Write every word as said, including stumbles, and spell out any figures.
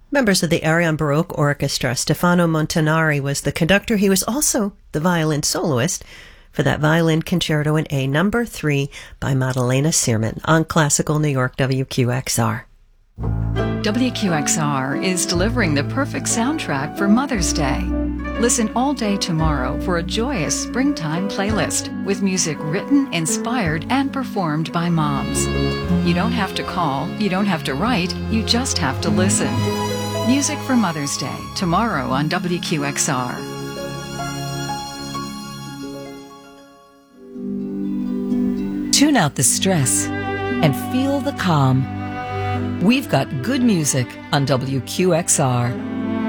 Members of the Arion Baroque Orchestra. Stefano Montanari was the conductor. He was also the violin soloist for that violin concerto in A number three by Maddalena Sirman on Classical New York W Q X R. W Q X R is delivering the perfect soundtrack for Mother's Day. Listen all day tomorrow for a joyous springtime playlist with music written, inspired, and performed by moms. You don't have to call, you don't have to write, you just have to listen. Music for Mother's Day, tomorrow on W Q X R. Tune out the stress and feel the calm. We've got good music on W Q X R.